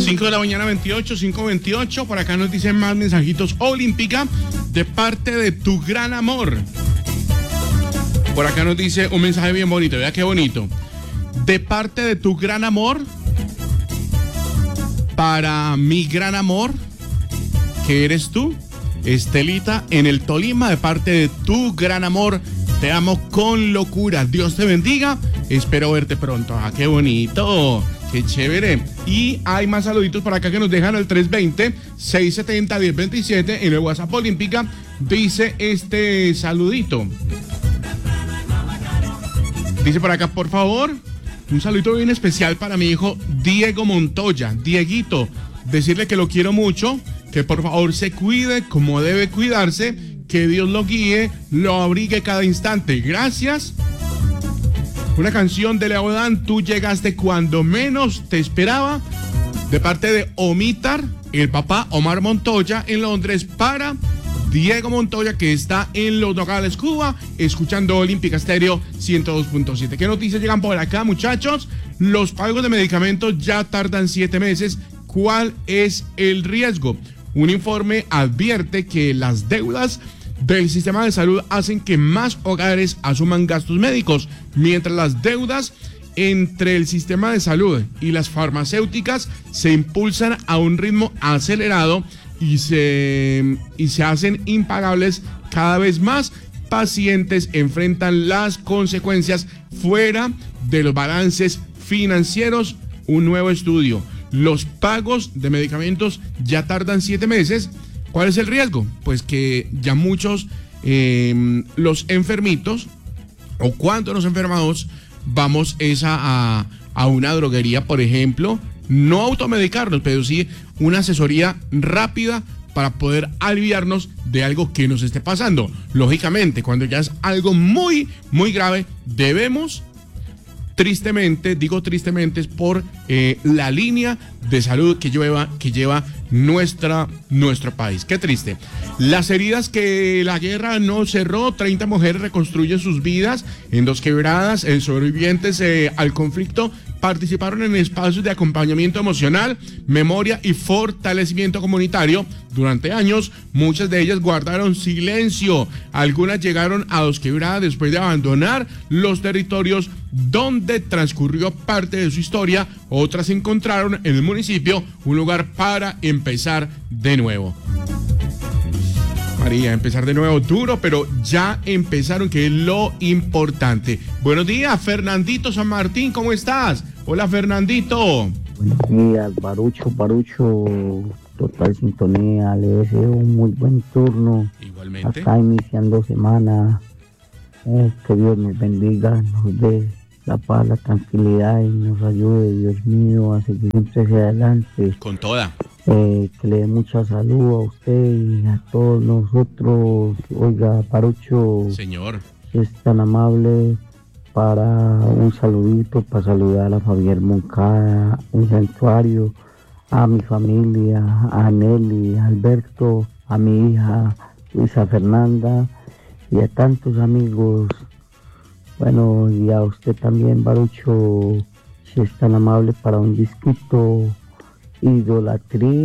5 de la mañana 28, 5:28. Por acá nos dicen más mensajitos. Olímpica, de parte de tu gran amor. Por acá nos dice un mensaje bien bonito. Vea qué bonito. De parte de tu gran amor, para mi gran amor, que eres tú, Estelita, en el Tolima, de parte de tu gran amor. Te amo con locura. Dios te bendiga. Espero verte pronto. Ah, qué bonito. Qué chévere. Y hay más saluditos por acá que nos dejan al 320-670-1027 en el WhatsApp Olímpica. Dice este saludito. Dice por acá, por favor, un saludito bien especial para mi hijo Diego Montoya. Dieguito, decirle que lo quiero mucho, que por favor se cuide como debe cuidarse, que Dios lo guíe, lo abrigue cada instante. Gracias. Una canción de Leo Dan, Tú llegaste cuando menos te esperaba, de parte de Omitar, el papá Omar Montoya en Londres, para Diego Montoya, que está en Los Nogales, Cuba, escuchando Olímpica Estéreo 102.7. ¿Qué noticias llegan por acá, muchachos? Los pagos de medicamentos ya tardan 7 meses. ¿Cuál es el riesgo? Un informe advierte que las deudas del sistema de salud hacen que más hogares asuman gastos médicos, mientras las deudas entre el sistema de salud y las farmacéuticas se impulsan a un ritmo acelerado y se hacen impagables. Cada vez más pacientes enfrentan las consecuencias fuera de los balances financieros. Un nuevo estudio. Los pagos de medicamentos ya tardan 7 meses. ¿Cuál es el riesgo? Pues que ya muchos, los enfermitos, o cuando nos enfermamos, vamos a una droguería, por ejemplo, no automedicarnos, pero sí una asesoría rápida para poder aliviarnos de algo que nos esté pasando. Lógicamente, cuando ya es algo muy, muy grave, debemos, tristemente, digo tristemente, es por la línea de salud que lleva nuestro país. Qué triste. Las heridas que la guerra no cerró, 30 mujeres reconstruyen sus vidas en Dos Quebradas. Sobrevivientes al conflicto participaron en espacios de acompañamiento emocional, memoria y fortalecimiento comunitario. Durante años, muchas de ellas guardaron silencio. Algunas llegaron a Dos Quebradas después de abandonar los territorios donde transcurrió parte de su historia. Otras encontraron en el municipio un lugar para empezar de nuevo. María, empezar de nuevo duro, pero ya empezaron, que es lo importante. Buenos días, Fernandito San Martín, ¿cómo estás? Hola, Fernandito. Buenos días, Barucho, total sintonía, le deseo un muy buen turno. Igualmente. Acá iniciando semana, que Dios nos bendiga, nos dé la paz, la tranquilidad y nos ayude, Dios mío, a seguir siempre hacia adelante. Con toda. Que le dé mucha salud a usted y a todos nosotros. Oiga, Parucho, señor, es tan amable, para un saludito, para saludar a Fabián Moncada, un santuario, a mi familia, a Nelly, a Alberto, a mi hija Luisa Fernanda y a tantos amigos. Bueno, y a usted también, Barucho, si es tan amable, para un disquito, Idolatría.